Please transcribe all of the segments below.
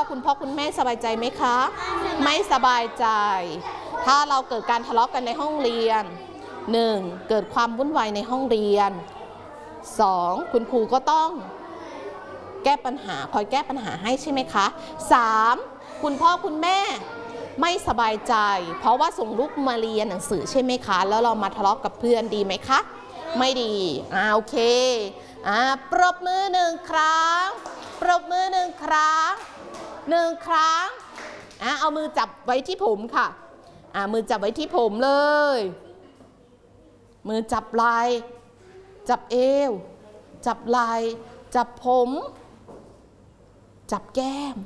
คุณพ่อคุณแม่สบายใจไหมคะไม่สบายใจถ้าเราเกิดการทะเลาะกันในห้องเรียน 1. เกิดความวุ่นวายในห้องเรียน 2. คุณครูก็ต้องแก้ปัญหาคอยแก้ปัญหาให้ใช่ไหมคะ 3. คุณพ่อคุณแม่ไม่สบายใจเพราะว่าส่งลูกมาเรียนหนังสือใช่ไหมคะแล้วเรามาทะเลาะกับเพื่อนดีไหมคะไม่ดีโอเคปรบมือ1 ครั้งปรบมือ1 ครั้ง1 ครั้งเอามือจับไว้ที่ผมค่ะมือจับไว้ที่ผมเลยมือจับไหล่จับเอวจับไหล่จับผมจับแก้ม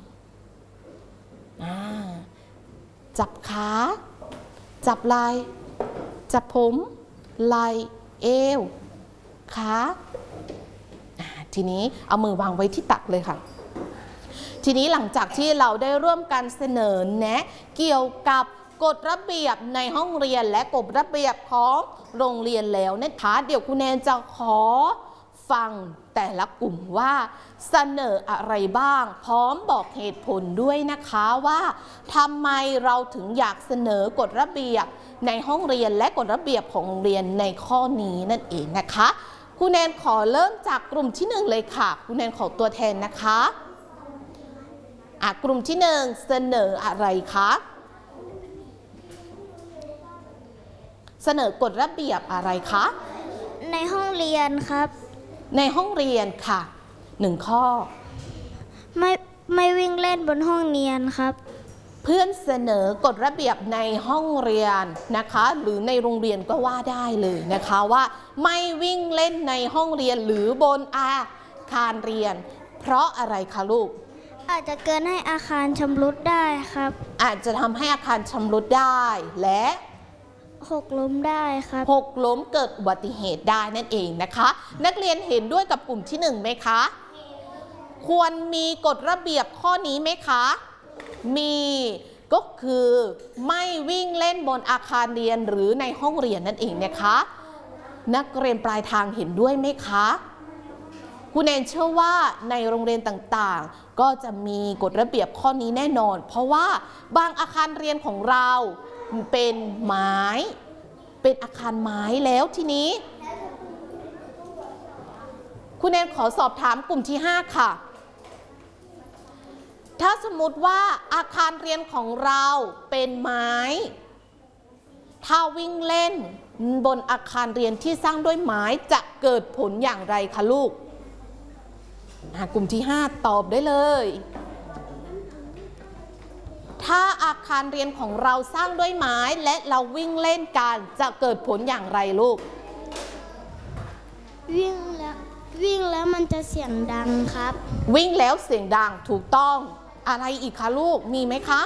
จับขาจับไหล่จับผมไหล่เอวขาทีนี้เอามือวางไว้ที่ตักเลยค่ะทีนี้หลังจากที่เราได้ร่วมกันเสนอแนะเกี่ยวกับกฎระเบียบในห้องเรียนและกฎระเบียบของโรงเรียนแล้วนะคะเดี๋ยวคุณแนนจะขอฟังแต่ละกลุ่มว่าเสนออะไรบ้างพร้อมบอกเหตุผลด้วยนะคะว่าทำไมเราถึงอยากเสนอกฎระเบียบในห้องเรียนและกฎระเบียบของโรงเรียนในข้อนี้นั่นเองนะคะคุณแนนขอเริ่มจากกลุ่มที่1เลยค่ะคุณแนนขอตัวแทนนะคะกลุ่มที่1เสนออะไรคะเสนอกฎระเบียบอะไรคะในห้องเรียนครับในห้องเรียนค่ะ1 ข้อไม่วิ่งเล่นบนห้องเรียนครับเพื่อนเสนอกฎระเบียบในห้องเรียนนะคะหรือในโรงเรียนก็ว่าได้เลยนะคะว่าไม่วิ่งเล่นในห้องเรียนหรือบนอาคารเรียนเพราะอะไรคะลูกอาจจะเกิดให้อาคารชำรุดได้ครับอาจจะทำให้อาคารชำรุดได้และหกล้มได้ครับหกล้มเกิดอุบัติเหตุได้นั่นเองนะคะนักเรียนเห็นด้วยกับกลุ่มที่1ไหมคะควรมีกฎระเบียบข้อนี้ไหมคะมีก็คือไม่วิ่งเล่นบนอาคารเรียนหรือในห้องเรียนนั่นเองนะคะนักเรียนปลายทางเห็นด้วยไหมคะคุณแนนเชื่อว่าในโรงเรียนต่างๆก็จะมีกฎระเบียบข้อนี้แน่นอนเพราะว่าบางอาคารเรียนของเราเป็นไม้เป็นอาคารไม้แล้วทีนี้คุณแนนขอสอบถามกลุ่มที่5ค่ะถ้าสมมติว่าอาคารเรียนของเราเป็นไม้ถ้าวิ่งเล่นบนอาคารเรียนที่สร้างด้วยไม้จะเกิดผลอย่างไรคะลูกกลุ่มที่5ตอบได้เลยถ้าอาคารเรียนของเราสร้างด้วยไม้และเราวิ่งเล่นกันจะเกิดผลอย่างไรลูกวิ่งแล้วมันจะเสียงดังครับวิ่งแล้วเสียงดังถูกต้องอะไรอีกคะลูกมีไหมคะ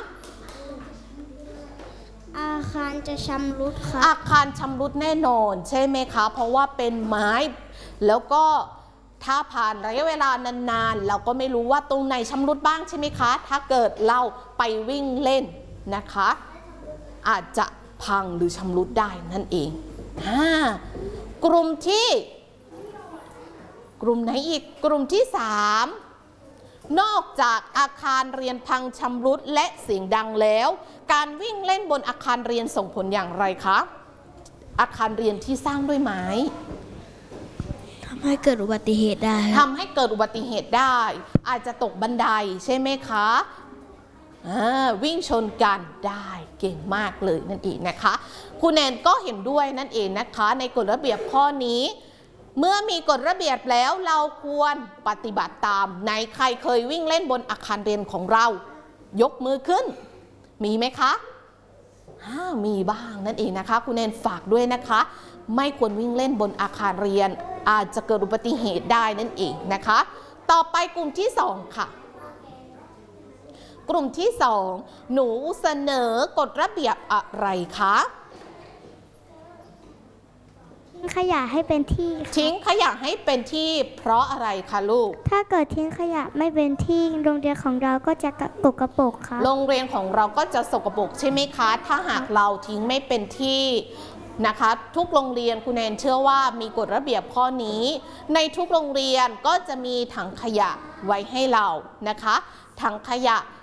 อาคารจะชำรุดครับอาคารชำรุดแน่นอนใช่ไหมคะเพราะว่าเป็นไม้แล้วก็ถ้าผ่านระยะเวลานานๆเราก็ไม่รู้ว่าตรงไหนชำรุดบ้างใช่ไหมคะถ้าเกิดเราไปวิ่งเล่นนะคะอาจจะพังหรือชำรุดได้นั่นเองกลุ่มไหนอีกกลุ่มที่3นอกจากอาคารเรียนพังชำรุดและเสียงดังแล้วการวิ่งเล่นบนอาคารเรียนส่งผลอย่างไรคะอาคารเรียนที่สร้างด้วยไม้ทำให้เกิดอุบัติเหตุได้ทำให้เกิดอุบัติเหตุได้อาจจะตกบันไดใช่ไหมคะวิ่งชนกันได้เก่งมากเลยนั่นเองนะคะคุณแนนก็เห็นด้วยนั่นเองนะคะในกฎระเบียบข้อนี้เมื่อมีกฎระเบียบแล้วเราควรปฏิบัติตามไหนใครเคยวิ่งเล่นบนอาคารเรียนของเรายกมือขึ้นมีไหมคะมีบ้างนั่นเองนะคะคุณแนนฝากด้วยนะคะไม่ควรวิ่งเล่นบนอาคารเรียนอาจจะเกิดอุบัติเหตุได้นั่นเองนะคะต่อไปกลุ่มที่2ค่ะกลุ่มที่2หนูเสนอกฎระเบียบอะไรคะขยะให้เป็นที่ทิ้งขยะให้เป็นที่เพราะอะไรคะลูกถ้าเกิดทิ้งขยะไม่เป็นที่โรงเรียนของเราก็จะสกปรกค่ะโรงเรียนของเราก็จะสกปรกใช่ไหมคะถ้าหากเราทิ้งไม่เป็นที่นะคะทุกโรงเรียนคุณแนนเชื่อว่ามีกฎระเบียบข้อนี้ในทุกโรงเรียนก็จะมีถังขยะไว้ให้เรานะคะถังขยะ